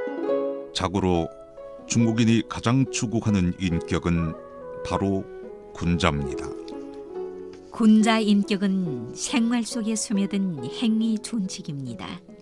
자고로 중국인이 가장 추구하는 인격은 바로 군자입니다. 군자 인격은 생활 속에 스며든 행위 준칙입니다.